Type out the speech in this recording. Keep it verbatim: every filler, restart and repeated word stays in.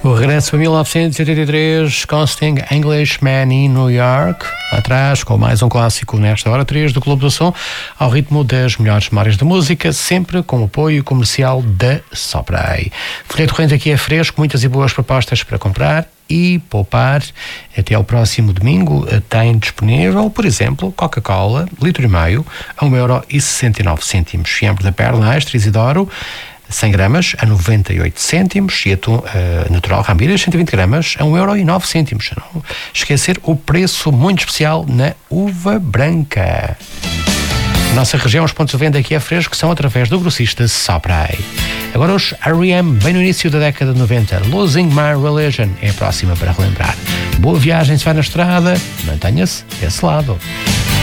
O regresso a mil novecentos e oitenta e três, Casting Englishman in New York, atrás com mais um clássico nesta hora três do Clube do Som, ao ritmo das melhores memórias da música, sempre com o apoio comercial da Soprei. Folheto corrente aqui é fresco, muitas e boas propostas para comprar e poupar. Até ao próximo domingo tem disponível, por exemplo, Coca-Cola, litro e meio, a um euro e sessenta e nove cêntimos. Fiambre da Perla Extra Isidoro, cem gramas, a noventa e oito cêntimos, e atum uh, natural Ramírez, cento e vinte gramas, a um euro e nove cêntimos. Não esquecer o preço muito especial na uva branca. Nossa região, os pontos de venda aqui é fresco são através do grossista Soprei. Agora os R E M, bem no início da década de noventa, Losing My Religion é a próxima para relembrar. Boa viagem se vai na estrada, mantenha-se desse lado.